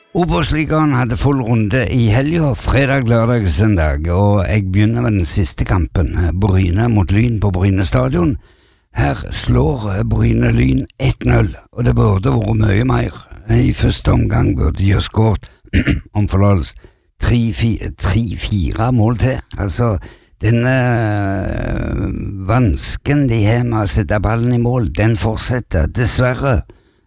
Obos-ligaen hadde full runde i helgen, fredag, lørdag, søndag, og jeg begynner med den siste kampen, Bryne mot Lyn på Bryne stadion. Her slår Bryne Lyn 1-0, og det burde vært mye mer. I første omgang burde de ha skåret, om forlatelse, 3-4 mål til. Altså, denne vansken de har med å sette ballen i mål, den fortsetter, dessverre.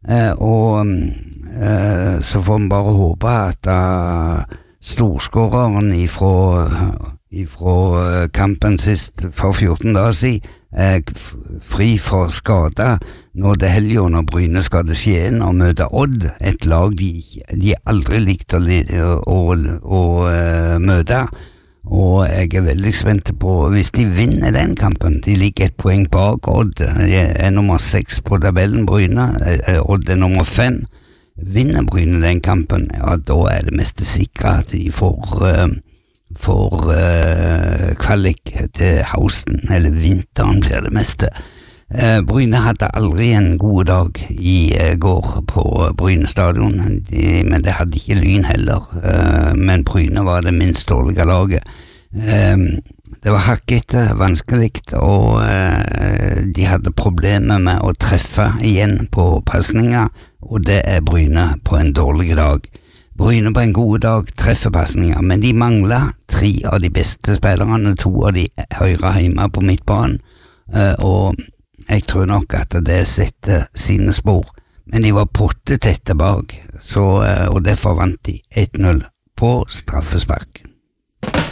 Så får vi bare håpe at storskåreren ifra kampen sist for 14 dager siden fri for skade når det helger når Bryne skal til Skien og møte Odd, et lag de aldri likte å møte. Og jeg veldig spent på hvis de vinner den kampen. De ligger et poeng bak Odd, nummer 6 på tabellen. Bryne, Odd nummer 5. Vinner Bryne den kampen, ja, da det mest sikre at de får kvalik til høsten, eller vinteren blir det meste. Bryne hadde aldri en god dag i går på Bryne stadion, men det hadde ikke Lyn heller, men Bryne var det minst dårlige laget. Det var hakkete, vanskelig, og de hadde problemer med å treffe igjen på passninger, og det Bryne på en dårlig dag. Bryne på en god dag treffer passninger, men de manglet 3 av de beste spillerne, 2 av de høyre hjemme på midtbanen, og jeg tror nok at det setter sine spor, men de var pottetette bak, og derfor vant de 1-0 på straffespark.